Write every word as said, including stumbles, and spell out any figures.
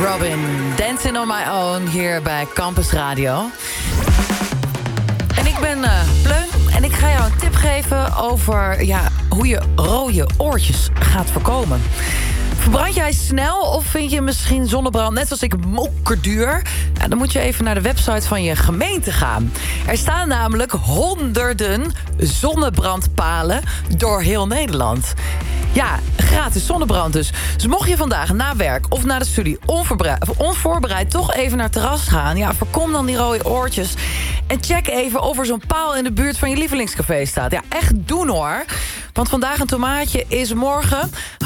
Robin, Dancing on My Own, hier bij Campus Radio. En ik ben uh, Pleun en ik ga jou een tip geven over ja, hoe je rode oortjes gaat voorkomen. Verbrand jij snel of vind je misschien zonnebrand net zoals ik mokerduur? Ja, dan moet je even naar de website van je gemeente gaan. Er staan namelijk honderden zonnebrandpalen door heel Nederland. Ja, gratis zonnebrand dus. Dus mocht je vandaag na werk of na de studie onvoorbereid toch even naar het terras gaan, ja, voorkom dan die rode oortjes. En check even of er zo'n paal in de buurt van je lievelingscafé staat. Ja, echt doen hoor. Want vandaag een tomaatje is morgen